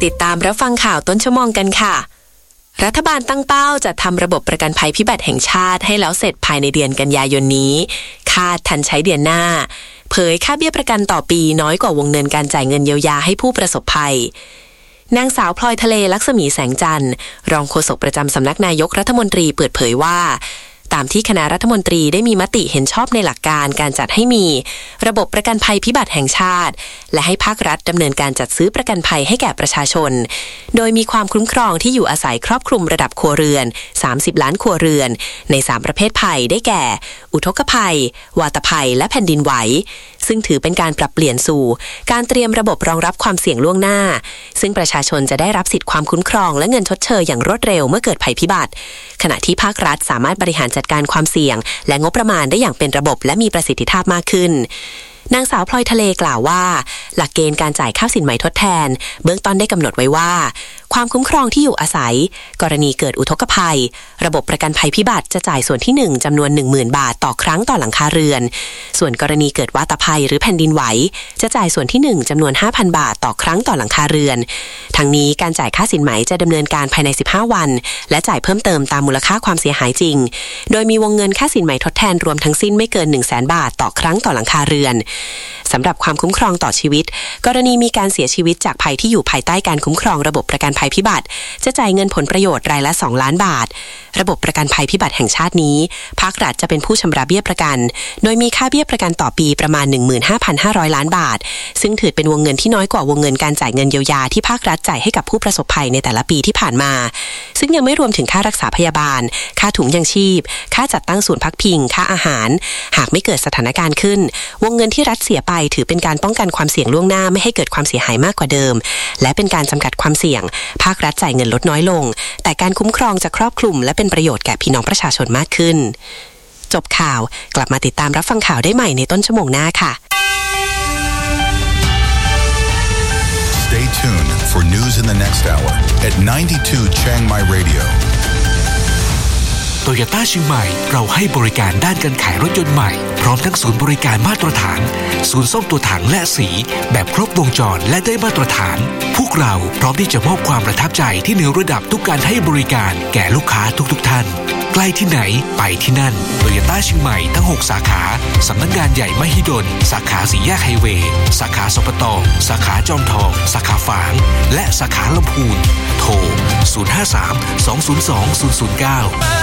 ติดตามรับฟังข่าวต้นชั่วโมงกันค่ะรัฐบาลตั้งเป้าจะทำระบบประกันภัยพิบัติแห่งชาติให้แล้วเสร็จภายในเดือนกันยายนนี้คาดทันใช้เดือนหน้าเผยค่าเบี้ยประกันต่อปีน้อยกว่าวงเงินการจ่ายเงินเยียวยาให้ผู้ประสบภัยนางสาวพลอยทะเลลักษมีแสงจันทร์รองโฆษกประจำสำนักนายกรัฐมนตรีเปิดเผยว่าตามที่คณะรัฐมนตรีได้มีมติเห็นชอบในหลักการการจัดให้มีระบบประกันภัยพิบัติแห่งชาติและให้ภาครัฐดำเนินการจัดซื้อประกันภัยให้แก่ประชาชนโดยมีความคุ้มครองที่อยู่อาศัยครอบคลุมระดับครัวเรือน30ล้านครัวเรือนใน3ประเภทภัยได้แก่อุทกภัยวาตภัยและแผ่นดินไหวซึ่งถือเป็นการปรับเปลี่ยนสู่การเตรียมระบบรองรับความเสี่ยงล่วงหน้าซึ่งประชาชนจะได้รับสิทธิความคุ้มครองและเงินชดเชยอย่างรวดเร็วเมื่อเกิดภัยพิบัติขณะที่ภาครัฐสามารถบริหารจัดการความเสี่ยงและงบประมาณได้อย่างเป็นระบบและมีประสิทธิภาพมากขึ้นนางสาวพลอยทะเลกล่าวว่าหลักเกณฑ์การจ่ายค่าสินไหมทดแทนเบื้องต้นได้กำหนดไว้ว่าความคุ้มครองที่อยู่อาศัยกรณีเกิดอุทกภัยระบบประกันภัยพิบัติจะจ่ายส่วนที่1จำนวน 10,000 บาทต่อครั้งต่อหลังคาเรือนส่วนกรณีเกิดวาตภัยหรือแผ่นดินไหวจะจ่ายส่วนที่1จำนวน 5,000 บาทต่อครั้งต่อหลังคาเรือนทั้งนี้การจ่ายค่าสินไหมจะดำเนินการภายใน15วันและจ่ายเพิ่มเติมตามมูลค่าความเสียหายจริงโดยมีวงเงินค่าสินไหมทดแทนรวมทั้งสิ้นไม่เกิน 100,000 บาทต่อครั้งต่อหลังคาเรือนสำหรับความคุ้มครองต่อชีวิตกรณีมีการเสียชีวิตจากภัยที่อยู่ภายใต้การคุ้มครองระบบประกันภัยพิบัติจะจ่ายเงินผลประโยชน์รายละ2ล้านบาทระบบประกันภัยพิบัติแห่งชาตินี้ภาครัฐจะเป็นผู้ชำระเบี้ยประกันโดยมีค่าเบี้ยประกันต่อปีประมาณ 15,500 ล้านบาทซึ่งถือเป็นวงเงินที่น้อยกว่าวงเงินการจ่ายเงินเยียวยาที่ภาครัฐจ่ายให้กับผู้ประสบภัยในแต่ละปีที่ผ่านมาซึ่งยังไม่รวมถึงค่ารักษาพยาบาลค่าถุงยังชีพค่าจัดตั้งศูนย์พักพิงค่าอาหารหากไม่เกิดสถานการณ์ขึ้นวงเงินที่รัฐเสียไปถือเป็นการป้องกันความเสี่ยงล่วงหน้าไม่ให้เกิดความเสียหายมากกว่าเดิมและเป็นการจำกัดความเสี่ยงภาครัฐจ่ายเงินลดน้อยลงแต่การคุ้มครองจะครอบคลุมและเป็นประโยชน์แก่พี่น้องประชาชนมากขึ้นจบข่าวกลับมาติดตามรับฟังข่าวได้ใหม่ในต้นชั่วโมงหน้าค่ะ Stay tuned for news in the next hour at 92 Chiang Mai Radio โตโยต้าเชียงใหม่เราให้บริการด้านการขายรถยนต์ใหม่พร้อมทั้งศูนย์บริการมาตรฐานศูนย์ซ่อมตัวถังและสีแบบครบวงจรและได้มาตรฐานพวกเราพร้อมที่จะมอบความประทับใจที่เหนือระดับทุกการให้บริการแก่ลูกค้าทุกท่านใกล้ที่ไหนไปที่นั่นโตโยต้าเชียงใหม่ทั้ง6สาขาสำนักงานใหญ่มหิดลสาขาสี่แยกไฮเวย์สาขาสปต.สาขาจอมทองสาขาฝางและสาขาลำพูนโทร053 202 009